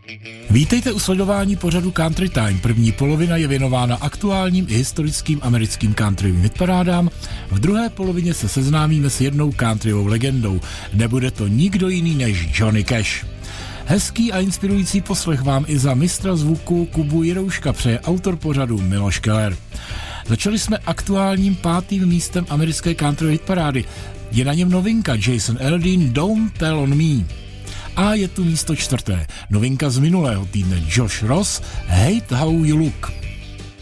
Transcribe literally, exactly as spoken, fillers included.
Vítejte u sledování pořadu Country Time. První polovina je věnována aktuálním i historickým americkým countryovým hitparádám. V druhé polovině se seznámíme s jednou countryovou legendou. Nebude to nikdo jiný než Johnny Cash. Hezký a inspirující poslech vám i za mistra zvuku Kubu Jirouška přeje autor pořadu Miloš Keller. Začali jsme aktuálním pátým místem americké country hitparády. Je na něm novinka Jason Aldean Don't Tell on Me. A je tu místo čtvrté. Novinka z minulého týdne Josh Ross Hate How You Look.